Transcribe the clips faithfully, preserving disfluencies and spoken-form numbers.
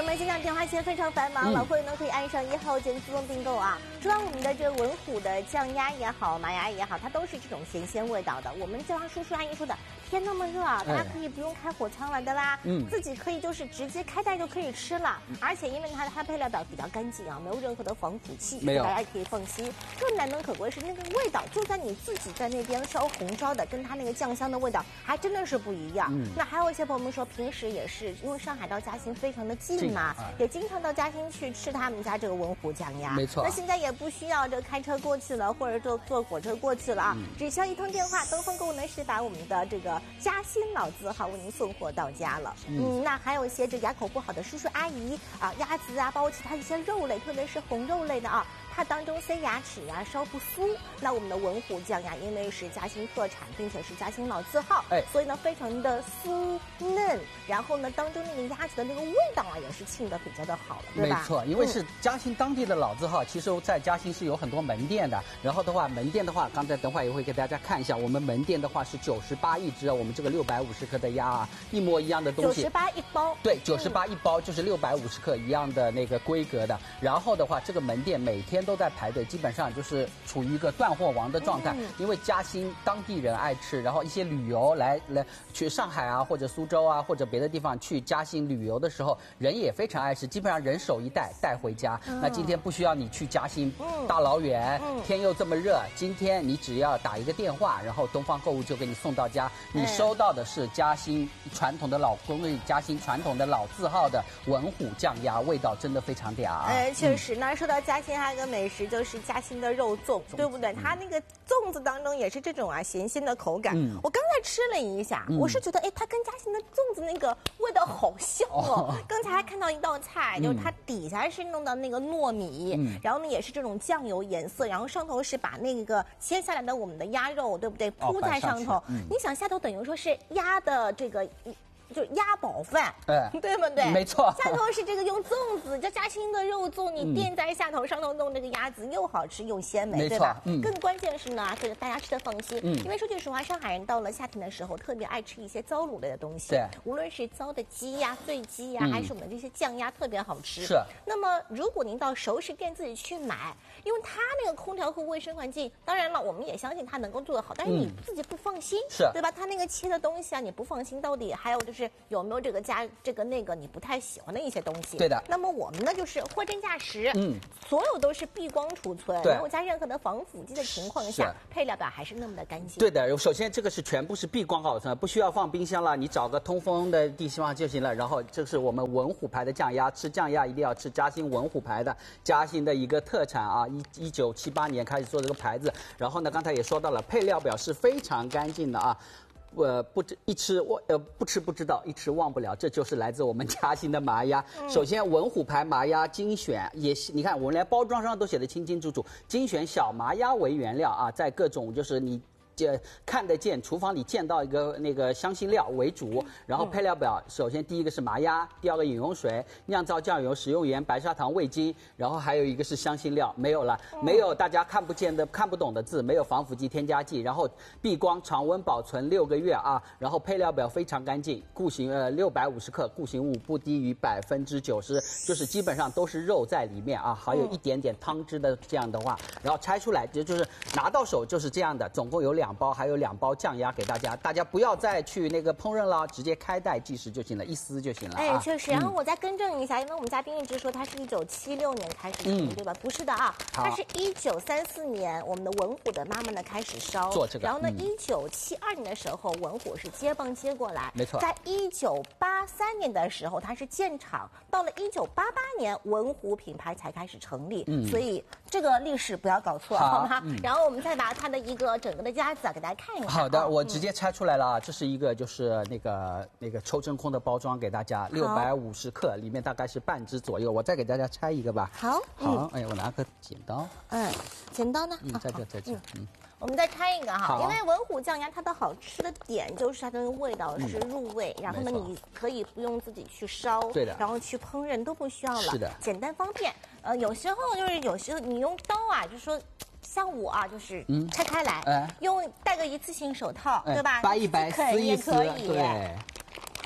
们现在电话线非常繁忙，嗯、老会员呢可以按上一号键自动订购啊。除了我们的这个文虎的酱鸭也好，麻鸭也好，它都是这种咸鲜味道的。我们就像叔叔阿姨说的，天那么热啊，大家可以不用开火仓了的啦，嗯，自己可以就是直接开袋就可以吃了。嗯、而且因为它它配料表比较干净啊，没有任何的防腐剂， 没有， 大家可以放心。更难能可贵是那个味道，就在你自己在那边烧红烧的，跟它那个酱香的味道还真的是不一样。嗯，那还有一些朋友们说，平时也是因为上海到嘉兴非常的近嘛，啊、也经常到嘉兴去吃他们家这个文虎酱鸭。 没错。 那现在也不需要这开车过去了，或者坐坐火车过去了啊，嗯、只需要一通电话，东风购物呢是把我们的这个嘉兴老字号为您送货到家了。嗯，嗯那还有一些这牙口不好的叔叔阿姨啊，鸭子啊，包括其他一些肉类，特别是红肉类的啊。它当中塞牙齿啊，烧不酥。那我们的文虎酱鸭，因为是嘉兴特产，并且是嘉兴老字号，哎，所以呢非常的酥嫩。然后呢，当中那个鸭子的那个味道啊，也是沁的比较的好了，对吧？ 没错，因为是嘉兴当地的老字号，嗯、其实在嘉兴是有很多门店的。然后的话，门店的话，刚才等会也会给大家看一下，我们门店的话是九十八一只，我们这个六百五十克的鸭啊，一模一样的东西。 九十八一包。 对，九十八一包就是六百五十克一样的那个规格的。然后的话，这个门店每天都在排队，基本上就是处于一个断货王的状态。嗯、因为嘉兴当地人爱吃，然后一些旅游来来去上海啊，或者苏州啊，或者别的地方去嘉兴旅游的时候，人也非常爱吃，基本上人手一袋带回家。嗯、那今天不需要你去嘉兴大老远，嗯、天又这么热，今天你只要打一个电话，然后东方购物就给你送到家，你收到的是嘉兴传统的老工艺，嘉兴传统的老字号的文虎酱鸭，味道真的非常嗲。 哎，确实。那说到嘉兴，还有个美食就是嘉兴的肉粽，对不对？它那个粽子当中也是这种啊咸鲜的口感。嗯、我刚才吃了一下，嗯、我是觉得哎，它跟嘉兴的粽子那个味道好像哦。哦刚才还看到一道菜，就是它底下是弄到那个糯米，嗯、然后呢也是这种酱油颜色，然后上头是把那个切下来的我们的鸭肉，对不对？铺在上头。哦嗯、你想下头等于说是鸭的这个。就鸭宝饭， 哎， 对不对？ 没错。 下头是这个用粽子，叫嘉兴的肉粽，你垫在下头，上头弄这个鸭子，又好吃又鲜美，对吧？嗯。更关键是呢，这个大家吃的放心，嗯。因为说句实话，上海人到了夏天的时候，特别爱吃一些糟卤类的东西， 对。 无论是糟的鸡呀、醉鸡呀，还是我们这些酱鸭，特别好吃。 是。 那么，如果您到熟食店自己去买，因为它那个空调和卫生环境，当然了，我们也相信它能够做得好，但是你自己不放心， 是对吧？它那个切的东西啊，你不放心，到底还有就是有没有这个。加这个那个你不太喜欢的一些东西， 对的。 那么我们呢就是货真价实，嗯，所有都是避光储存，没有加任何的防腐剂的情况下，配料表还是那么的干净。 对的，首先这个是全部是避光保存，不需要放冰箱了，你找个通风的地方就行了。然后这是我们文虎牌的酱鸭，吃酱鸭一定要吃嘉兴文虎牌的，嘉兴的一个特产啊，一一九七八年开始做这个牌子。然后呢，刚才也说到了，配料表是非常干净的啊。呃，不知一吃忘呃不吃不知道，一吃忘不了，这就是来自我们嘉兴的麻鸭。嗯、首先，文虎牌麻鸭精选也，你看我们连包装上都写的清清楚楚，精选小麻鸭为原料啊，在各种就是你。这看得见，厨房里见到一个那个香辛料为主，然后配料表，首先第一个是麻鸭，第二个饮用水、酿造酱油、食用盐、白砂糖、味精，然后还有一个是香辛料，没有了，没有大家看不见的、看不懂的字，没有防腐剂、添加剂，然后避光、常温保存六个月啊，然后配料表非常干净，固形呃六百五十克，固形物不低于百分之九十，就是基本上都是肉在里面啊，还有一点点汤汁的这样的话，然后拆出来就就是拿到手就是这样的，总共有两。两包还有两包酱鸭给大家，大家不要再去那个烹饪了，直接开袋计时就行了，一撕就行了、啊。 哎，确实。然后我再更正一下，嗯、因为我们嘉宾一直说它是一九七六年开始做、嗯，对吧？不是的啊，它是一九三四年我们的文虎的妈妈呢开始烧做这个， 然后呢，一九七二年的时候文虎是接棒接过来， 没错。 在一九八三年的时候它是建厂，到了一九八八年文虎品牌才开始成立，嗯、所以这个历史不要搞错，好, 好吗、嗯？然后我们再把它的一个整个的鸭子啊给大家看一下。 好的，我直接拆出来了啊，这是一个就是那个那个抽真空的包装给大家，六百五十克，里面大概是半只左右。我再给大家拆一个吧。 好， 好，哎，我拿个剪刀。 嗯，剪刀呢？ 嗯，在这，在这。嗯， 我们再拆一个哈，因为文虎酱鸭它的好吃的点就是它的味道是入味，然后呢，你可以不用自己去烧， 对的， 然后去烹饪都不需要了， 是的， 简单方便。呃，有时候就是有时候你用刀啊，就说。像我啊，就是拆开来，嗯、用戴个一次性手套， 哎、 对吧？ 掰一掰，撕一撕， 也可以。 对。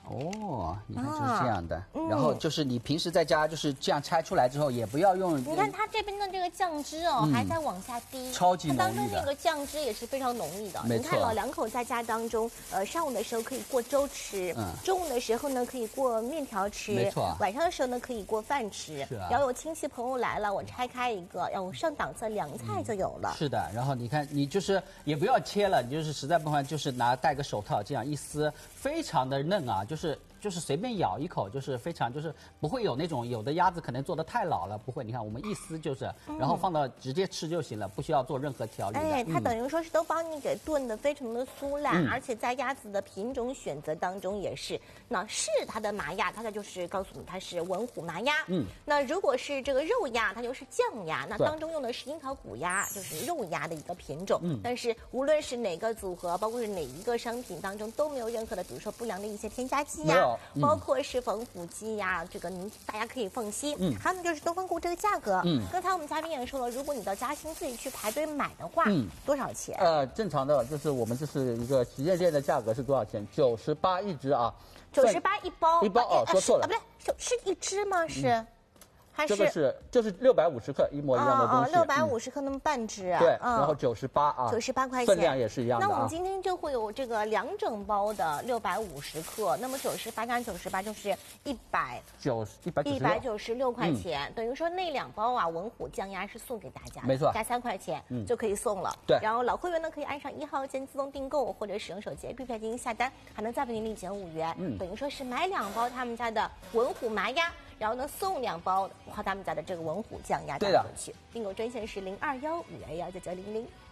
哦，你看就是这样的， 嗯、 然后就是你平时在家就是这样拆出来之后，也不要用。 你看它这边的这个酱汁哦，嗯、还在往下滴， 超级浓郁的。 它当中那个酱汁也是非常浓郁的。 没错。 你看老两口在家当中，呃，上午的时候可以过粥吃，嗯，中午的时候呢可以过面条吃， 没错。 晚上的时候呢可以过饭吃。 是啊。 然后有亲戚朋友来了，我拆开一个，然后上档次凉菜就有了。 嗯、是的，然后你看，你就是也不要切了，你就是实在不欢，就是拿戴个手套这样一撕，非常的嫩啊，就是。就是随便咬一口，就是非常就是不会有那种有的鸭子可能做的太老了，不会。你看我们一撕就是，然后放到直接吃就行了，不需要做任何调理的。 哎，它等于说是都帮你给炖的非常的酥烂，嗯、而且在鸭子的品种选择当中也是，那是它的麻鸭，它就是告诉你它是文虎麻鸭。嗯，那如果是这个肉鸭，它就是酱鸭，那当中用的是樱桃骨鸭，就是肉鸭的一个品种。嗯，但是无论是哪个组合，包括是哪一个商品当中都没有任何的，比如说不良的一些添加剂呀。嗯、包括是防腐剂呀，这个您大家可以放心。嗯，还有就是东方顾这个价格。嗯，刚才我们嘉宾也说了，如果你到嘉兴自己去排队买的话，嗯，多少钱？ 呃，正常的就是我们这是一个旗舰店的价格是多少钱？九十八一只啊。 九十八一包。 一包哦，说错了。 啊，不对，是是一只吗？是。嗯这个是就是六百五十克一模一样的东西， 六百五十克那么半只啊， 对，然后九十八啊， 九十八块钱， 分量也是一样的。 那我们今天就会有这个两整包的六百五十克，那么九十八加九十八就是一百九一百一百九十六块钱，等于说那两包啊文虎酱鸭是送给大家， 没错， 加三块钱就可以送了。 对， 然后老会员呢可以按上一号键自动订购，或者使用手机 A P P 进行下单，还能再为您立减五元。嗯，等于说是买两包他们家的文虎麻鸭。然后呢，送两包花他们家的这个文虎酱鸭带回去。订购专线是零二幺五二幺九九零零。